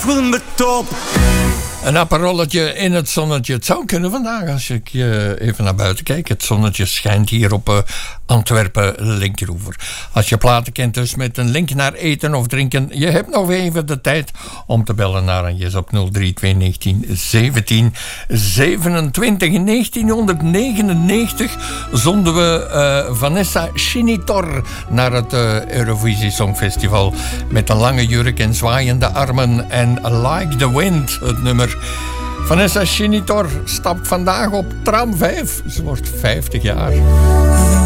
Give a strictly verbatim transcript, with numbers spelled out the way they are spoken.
wil me top. Een apparolletje in het zonnetje. Het zou kunnen vandaag als ik uh, even naar buiten kijk. Het zonnetje schijnt hier op uh, Antwerpen linkeroever. Als je platen kent dus met een link naar eten of drinken. Je hebt nog even de tijd om te bellen naar een yes op nul drie twee negentien zeventien zevenentwintig. In negentienhonderdnegenennegentig zonden we uh, Vanessa Chinitor naar het uh, Eurovisie Songfestival. Met een lange jurk en zwaaiende armen en Like the Wind, het nummer. Vanessa Chinitor stapt vandaag op tram vijf. Ze wordt vijftig jaar.